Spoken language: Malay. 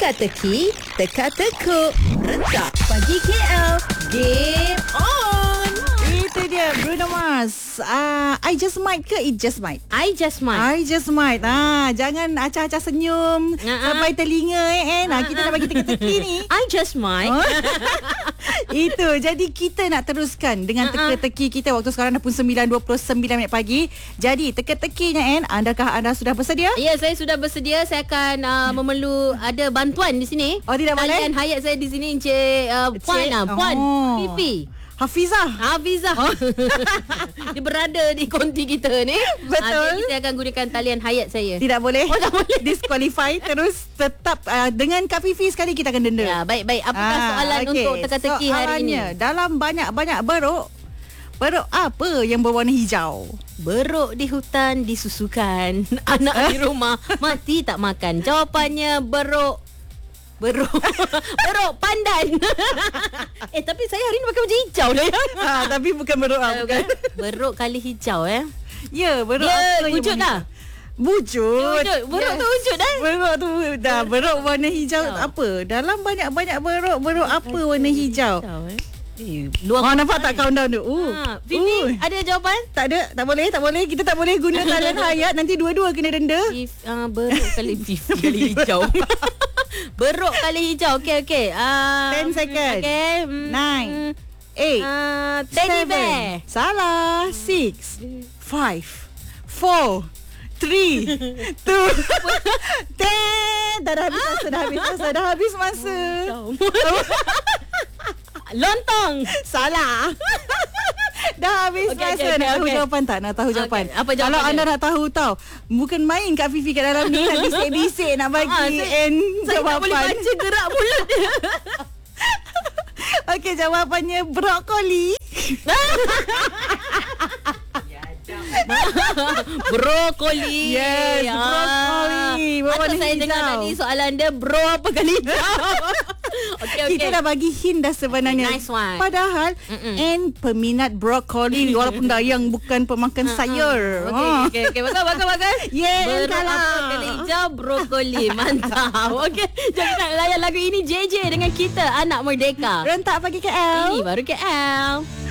Teka-teki, teka-tekuk. Rentak pagi KL. Game on. Itu dia Bruno Mars. I just might ke it just might? I just might. I just might. Jangan acah-acah senyum sampai telinga kita nak bagi teka-teki ni. I just might. Itu. Jadi kita nak teruskan dengan teka-teki kita. Waktu sekarang dah pun 9.29 pagi. Jadi teka-tekinya adakah anda sudah bersedia? Ya, saya sudah bersedia. Saya akan memerlu ada bantuan di sini. Oh, tidak boleh? Talian hayat saya di sini Encik Puan. Puan Pipi Hafizah. Dia berada di konti kita ni. Betul. Jadi saya akan gunakan talian hayat saya. Tidak boleh. Oh, tak boleh. Disqualify. Terus tetap dengan Kak Fifi sekali kita akan denda. Ya, baik. Apakah soalan untuk teka-teki hari ini? Dalam banyak-banyak beruk apa yang berwarna hijau? Beruk di hutan disusukan, anak di rumah mati tak makan. Jawapannya beruk pandan. Tapi saya hari ni pakai baju hijau lah ya. Tapi bukan beruk bukan. Beruk kali hijau Ya, beruk dia apa wujud dah. Wujud. Beruk tu wujud dah. Beruk tu dah. Beruk warna hijau apa? Dalam banyak-banyak beruk apa warna hijau? Nampak tak countdown tu? Fifi, ada jawapan? Tak ada, tak boleh. Kita tak boleh guna talian hayat. Nanti dua-dua kena denda. Beruk kali Fifi kali hijau. Beruk kali hijau. Okey. 10 second. Okay. 9 8 Teddy 7. bear. Salah. 6 5 4 3 2 10. Dah habis masa. Lontong. Salah. Dah habis masa. Nak tahu jawapan tak? Nak tahu jawapan? Apa jawapan Kalau dia? anda nak tahu bukan main Kak Fifi kat dalam ni. Bisik-bisik nak bagi saya jawapan. tak boleh baca gerak mulut dia. Okey, jawapannya brokoli. Brokoli. Yes, brokoli. Atau saya dengar tadi soalan dia bro apa kali hijau. Okey. Kita dah bagi hint dah sebenarnya. Nice one. Padahal peminat brokoli walaupun yang bukan pemakan sayur. Okey. Bagus. Yeah, Bro apa kali hijau brokoli. Mantap. Okey. Jadi nak layan lagu ini JJ dengan kita Anak Merdeka. Rentak pagi KL. Ini baru KL.